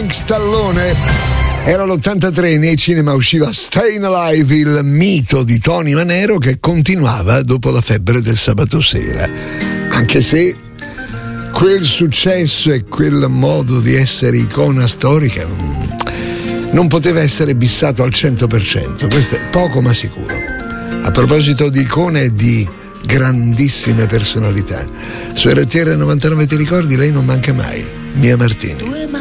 Gangstallone. Era l'83, nei cinema usciva Stayin' Alive, il mito di Tony Manero che continuava dopo la febbre del sabato sera. Anche se quel successo e quel modo di essere icona storica non poteva essere bissato al 100%, questo è poco ma sicuro. A proposito di icone e di grandissime personalità, su RTR 99 ti ricordi, lei non manca mai, Mia Martini.